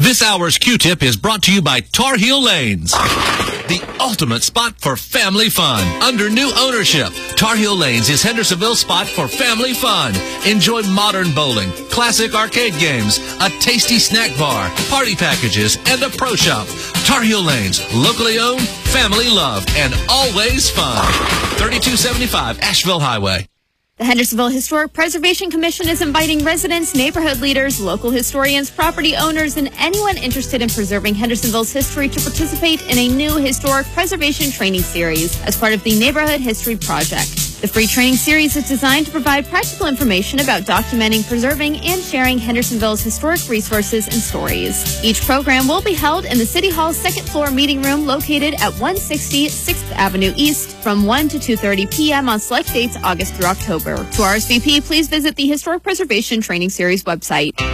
This hour's Q-Tip is brought to you by Tar Heel Lanes, the ultimate spot for family fun. Under new ownership, Tar Heel Lanes is Hendersonville's spot for family fun. Enjoy modern bowling, classic arcade games, a tasty snack bar, party packages, and a pro shop. Tar Heel Lanes, locally owned, family loved, and always fun. 3275 Asheville Highway. The Hendersonville Historic Preservation Commission is inviting residents, neighborhood leaders, local historians, property owners, and anyone interested in preserving Hendersonville's history to participate in a new historic preservation training series as part of the Neighborhood History Project. The free training series is designed to provide practical information about documenting, preserving, and sharing Hendersonville's historic resources and stories. Each program will be held in the City Hall's second floor meeting room located at 160 6th Avenue East from 1 to 2:30 p.m. on select dates August through October. To RSVP, please visit the Historic Preservation Training Series website.